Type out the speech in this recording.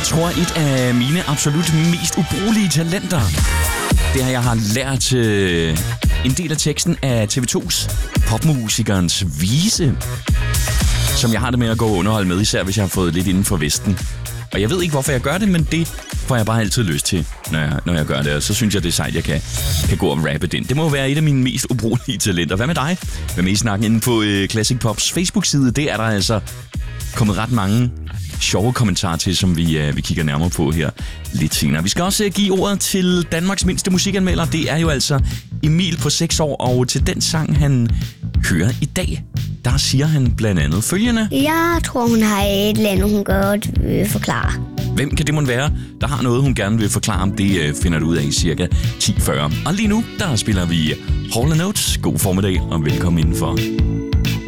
tror, et af mine absolut mest ubrugelige talenter, det er, jeg har lært en del af teksten af TV2's popmusikernes vise, som jeg har det med at gå og underholde med, især hvis jeg har fået lidt inden for Vesten. Og jeg ved ikke, hvorfor jeg gør det, men det får jeg bare altid lyst til, når jeg gør det. Og så synes jeg, det er sejt, jeg kan gå og rappe den. Det må være et af mine mest ubrugelige talenter. Hvad med dig? Hvad med i snakken inde på Classic Pops Facebook-side? Det er der altså kommet ret mange sjove kommentarer til, som vi kigger nærmere på her lidt senere. Vi skal også give ordet til Danmarks mindste musikanmelder. Det er jo altså Emil på 6 år, og til den sang, han hører i dag, der siger han blandt andet følgende. Jeg tror, hun har et eller andet, hun godt vil forklare. Hvem kan det måtte være, der har noget, hun gerne vil forklare om? Det finder du ud af i cirka 10:40. Og lige nu, der spiller vi Hall & Oates. God formiddag og velkommen indenfor.